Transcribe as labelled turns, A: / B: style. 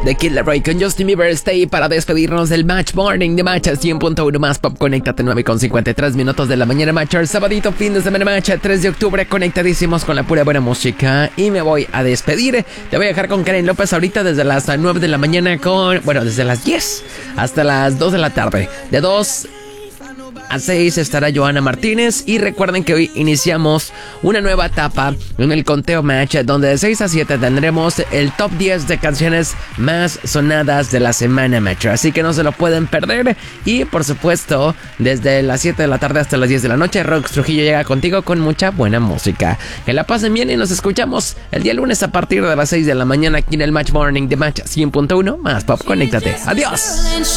A: de Kid Laroi con Justin Bieber. Stay para despedirnos del Match Morning de Match 100.1 más Pop. Conéctate 9:53 minutos de la mañana, Match. Sabadito, fin de semana, Match 3 de octubre, conectadísimos con la pura buena música. Y me voy a despedir. Te voy a dejar con Karen López ahorita desde las 9 de la mañana desde las 10 hasta las 2 de la tarde. De 2 a 6 estará Joana Martínez. Y recuerden que hoy iniciamos una nueva etapa en el conteo Match, donde de 6 a 7 tendremos el top 10 de canciones más sonadas de la semana, Match. Así que no se lo pueden perder. Y por supuesto, desde las 7 de la tarde hasta las 10 de la noche, Rox Trujillo llega contigo con mucha buena música. Que la pasen bien y nos escuchamos el día lunes a partir de las 6 de la mañana aquí en el Match Morning de Match 100.1 más Pop. Conéctate. Adiós.